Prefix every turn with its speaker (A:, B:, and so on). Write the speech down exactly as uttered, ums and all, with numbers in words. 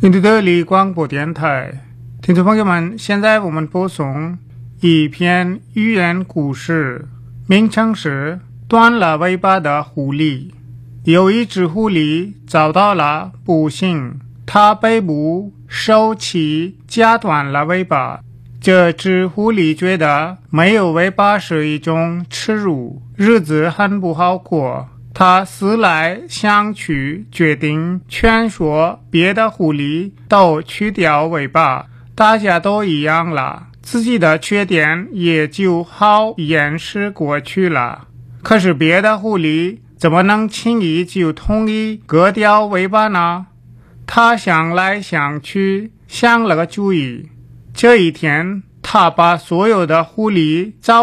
A: 印度德里广播电台，听众朋友们，现在我们播送一篇寓言故事，名称是断了尾巴的狐狸。有一只狐狸遭到了不幸，它背部受气夹断了尾巴。这只狐狸觉得没有尾巴是一种耻辱，日子很不好过。他思来想去，决定劝说别的狐狸都去掉尾巴，大家都一样了，自己的缺点也就好掩饰过去了。可是别的狐狸怎么能轻易就同意割掉尾巴呢？他想来想去，想了个主意。这一天，他把所有的狐狸找